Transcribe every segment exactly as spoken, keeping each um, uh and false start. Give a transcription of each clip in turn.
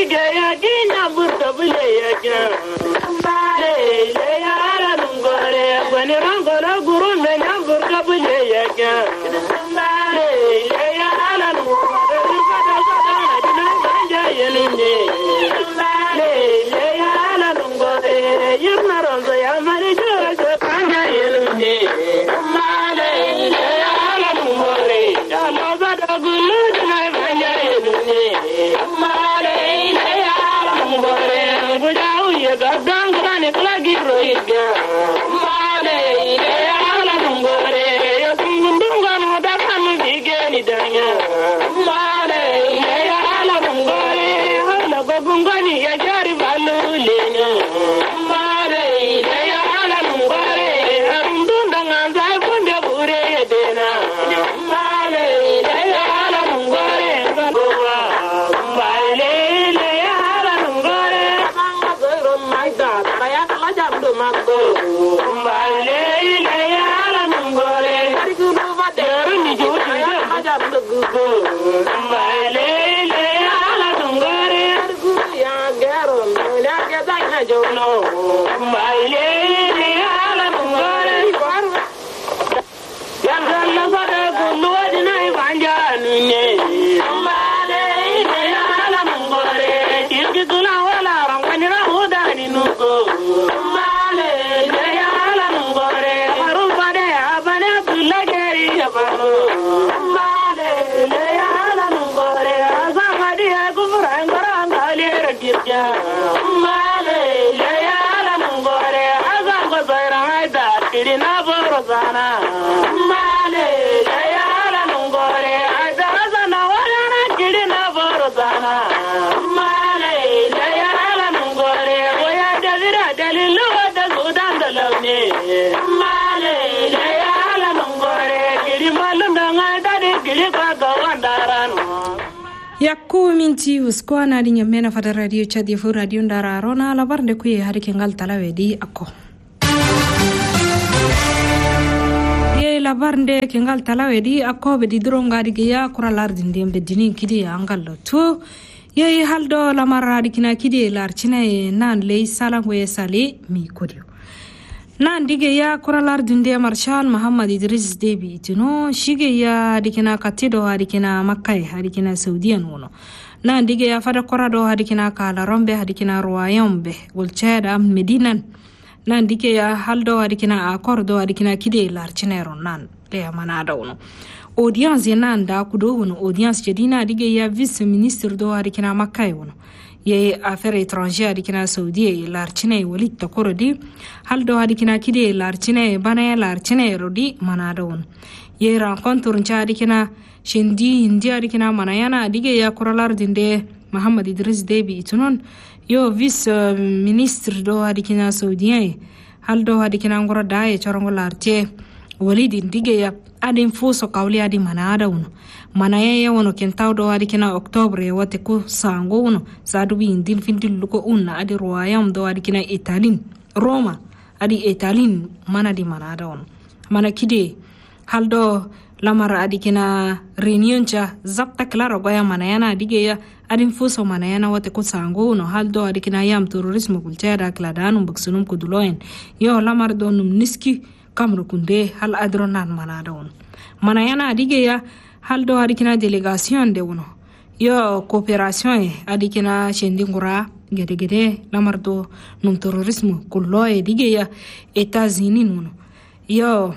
gige ya gina burta bule ya ga le le ya ala ngore gwani rangora guru me na burta bule ya ga le le ya ala ngore kada kada na dinu ganja yelinde le le ya ala ngore yirna ronzo ya mari jojo ganja yelinde le le ya ala ngore ya lo bada gulu na ganja yelinde yakku minti uskwana di nyamena fada radio chadi fu radio ndara rona la barnde kuye hari kengal talawedi akko ye la barnde kengal talawedi akko be di dronga di ya kuralar dindem be dinin kidi angal to ye haldo la maradi kina kidi lar chine nan lay salangwe sale mi kodio nan dige ya kuralar dinde marshal muhammad idris debi tino shige ya dikina katido hadikina makkai hadikina saudiyan wono nan dige ya fada korado hadikina kala rombe hadikina royombe gulcheda medinan nan dige ya haldo hadikina akordo hadikina kide larchinero nan le manada wono audience nan da kudo wono audience jedina dige ya vice ministre do hadikina makkai wono ye affaires étrangères dikina saudi larchine walid takorodi haldo hadikina kide larchine bana larchine rodi manada won ye rencontre ncha dikina shendi india dikina manayana dige ya kuralar dinde muhammad idris debi tunon yo vice ministre do hadikina saudi haldo hadikina ngoro dae chorongo larche walid dige ya adin fuso kawli adi manada won manaya ya wono kentawdo wadi kina octobre wate ko sango wono sadubi indil findil luko unna adi royam do wadi kina italin roma adi italin mana di manada wono mana kide haldo lamar adi kina reunion cha zapta claro goya manayana dige ya adin fuso manayana wate ko sango wono haldo adi kina yam terrorisme kultada kladanu baksunum kuduloen yo lamar do num niski kamru kunde hal adronan manada wono manayana dige ya haldo adikina delegation de wono yo coopération adikina shendingura gede gede lamardo num terrorisme kullo e dige ya États-Unis wono yo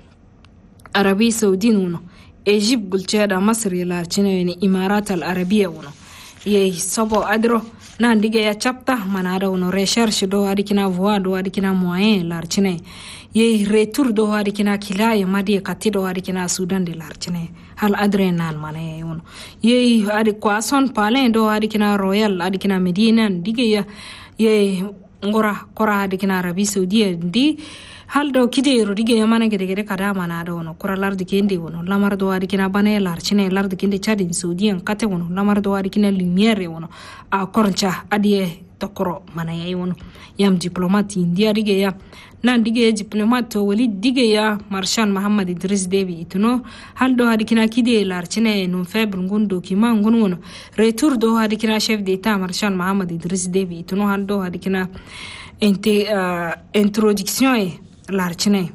Arabie Saoudite wono Egypte gulcheda Masr la chine Imarat al Arabia wono ye sobo adro nan dige ya chapta manada wono recherche do adikina voix do adikina moyen la chine ye retour do adikina kilaya madi katido adikina Sudan de la chine hal adrenan mane wono ye adi kwason palen do adikina royal adikina medina dige ya ye ngora kora adikina Arabie Saoudite ndi haldo kide ro dige yamana gede gede kada mana do wono kora lardi kende wono lamar do adikina bane larchine lardi kende chadin Saoudian kate wono lamar do adikina lumiere wono a korncha adi tokoro mana yayi wono yam diplomat india dige ya nan dige diplomat to wali dige ya Marshal Mohammed Idris Deby ituno haldo hadikina kide larchine no febre ngundo kima ngun wono retour do hadikina chef d'état Marshal Mohammed Idris Deby ituno haldo hadikina ente uh, introduction e larchine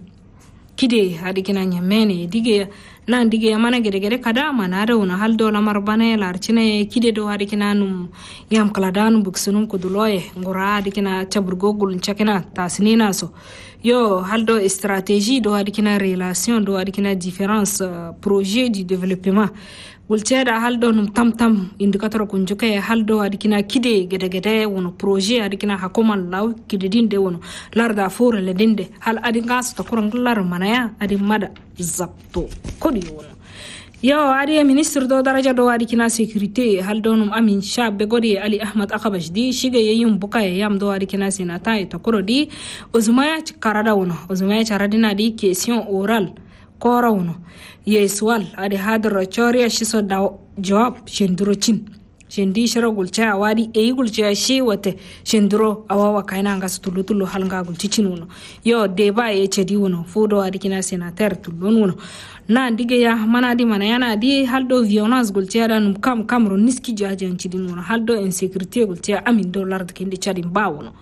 kide hadikina nyamene dige nan dige mana gede gede kada mana da wona haldo la marbane larchine kide do hadikina num yam kala dan buksunum ko duloye ngora hadikina chaburgogul chakena tasnina so yo haldo stratégie do hadikina relation do hadikina différence uh, projet du développement wulceda haldo num tam tam indicateur ko njuke haldo hadikina kide gede gede wono projet hadikina hakoman law kide dinde wono larda fore le dinde hal adinga sto ko nglar manaya adi mada zapto kodi wono yo adi ministre do daraja do hadikina sécurité haldo num amin shabe godi Ali Ahmad Akabashdi shige yeyum bukaye yam do hadikina sinata ita korodi uzmaya karada wono uzmaya charadina di question oral kora wono yeswal ade hadro choria shiso da jawab shendurochin shendi shara gulcha wadi e gulcha shi wate shenduro awawa kaina nga stulutulu halanga gulchin wono yo deba e chedi wono fudo adikina senator tulun wono na dige ya mana di mana yana di haldo violence gulcha da num kam kamro niski jajan chidin wono haldo insécurité gulcha amin dollar de kindi chadin ba wono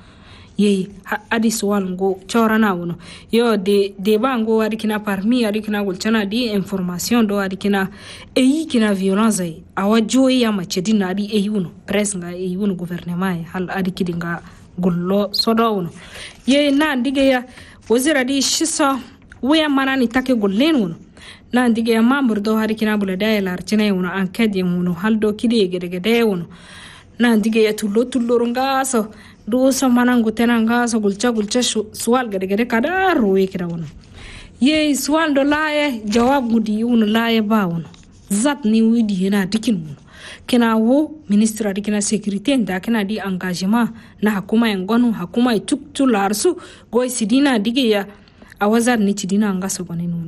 ye adi swal ngo chorana wono yo de de bango adikina parmi adikina gulchana di information do adikina eyi kina violence ay awajo ya machedina adi eyi wono presse nga eyi wono gouvernement hal adikidi nga gullo sodo wono ye na dige ya wazira di shisa weya manani take gollen wono na dige ya membre do adikina bulada lar chine wono enquête wono haldo kidi gede gede wono na dige ya tullo tullo ngaso do so manangu tenanga so gulcha gulcha swal gade gade kada roe kira wono ye swal do laye jawab gudi wono laye ba wono zat ni widi na dikin wono kena wo ministre dikina sécurité nda kena di engagement na hakuma ngonu hakuma tuktu larsu goy sidina dige ya awazar ni tidina ngaso gone nuno